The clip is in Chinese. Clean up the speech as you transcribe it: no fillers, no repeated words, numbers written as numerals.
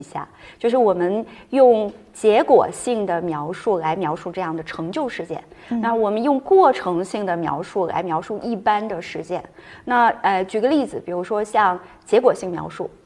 下，就是我们用结果性的描述来描述这样的成就事件，那我们用过程性的描述来描述一般的事件。那举个例子，比如说像结果性描述，